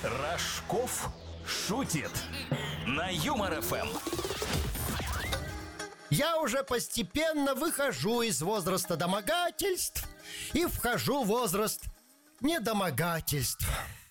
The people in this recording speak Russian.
Рожков шутит на Юмор ФМ. Я уже постепенно выхожу из возраста домогательств и вхожу в возраст недомогательств.